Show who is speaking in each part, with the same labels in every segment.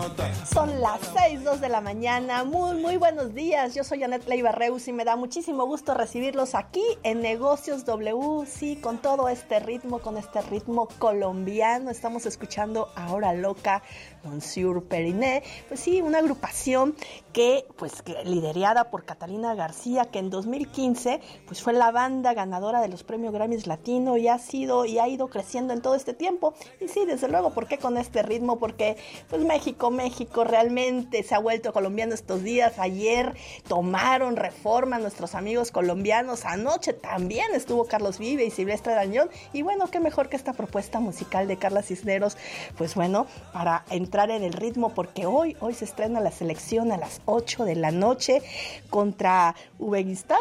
Speaker 1: Son las 6:02 de la mañana. Muy buenos días. Yo soy Janet Leiva Reus y me da muchísimo gusto recibirlos aquí en Negocios W. Sí, con todo este ritmo, con este ritmo colombiano. Estamos escuchando Ahora Loca, Monsieur Periné. Pues sí, una agrupación que liderada por Catalina García, que en 2015 pues fue la banda ganadora de los premios Grammys Latino y ha ido creciendo en todo este tiempo. Y sí, desde luego, ¿por qué con este ritmo? Porque pues México realmente se ha vuelto colombiano estos días. Ayer tomaron Reforma nuestros amigos colombianos. Anoche también estuvo Carlos Vive y Silvestre Dangond. Y bueno, qué mejor que esta propuesta musical de Carla Cisneros, pues bueno, para entrar en el ritmo, porque hoy se estrena la selección a las 8 de la noche contra Uzbekistán.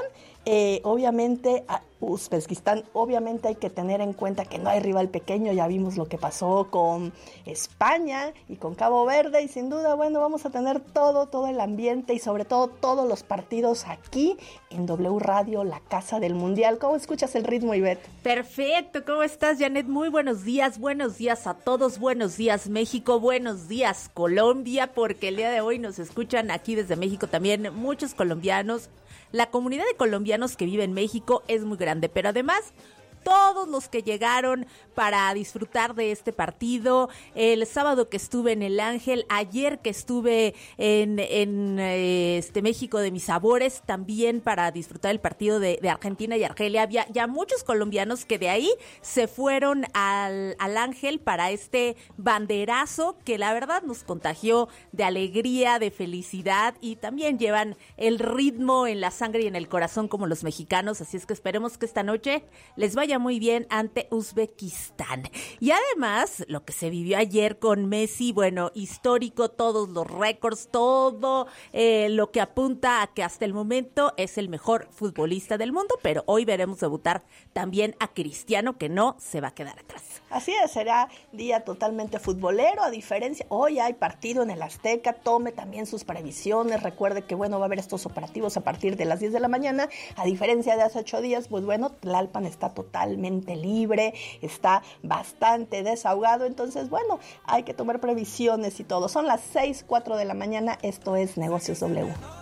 Speaker 1: Uzbekistán, obviamente hay que tener en cuenta que no hay rival pequeño. Ya vimos lo que pasó con España y con Cabo Verde, y sin duda, bueno, vamos a tener todo el ambiente y sobre todo todos los partidos aquí en W Radio, la casa del Mundial. ¿Cómo escuchas el ritmo, Ivette?
Speaker 2: Perfecto, ¿cómo estás, Janet? Muy buenos días a todos, buenos días México, buenos días Colombia, porque el día de hoy nos escuchan aquí desde México también muchos colombianos. La comunidad de colombianos que vive en México es muy grande, pero además todos los que llegaron para disfrutar de este partido, el sábado que estuve en El Ángel, ayer que estuve en México de mis sabores, también para disfrutar el partido de Argentina y Argelia. Había ya muchos colombianos que de ahí se fueron al Ángel para este banderazo que la verdad nos contagió de alegría, de felicidad, y también llevan el ritmo en la sangre y en el corazón como los mexicanos, así es que esperemos que esta noche les vaya muy bien ante Uzbekistán. Y además, lo que se vivió ayer con Messi, bueno, histórico, todos los récords, todo lo que apunta a que hasta el momento es el mejor futbolista del mundo, pero hoy veremos debutar también a Cristiano, que no se va a quedar atrás.
Speaker 1: Así es, será día totalmente futbolero, a diferencia, hoy hay partido en el Azteca, tome también sus previsiones, recuerde que bueno, va a haber estos operativos a partir de las 10 de la mañana, a diferencia de hace 8 días, pues bueno, Tlalpan está totalmente libre, está bastante desahogado, entonces bueno, hay que tomar previsiones y todo. Son las 6:04 de la mañana, esto es Negocios W.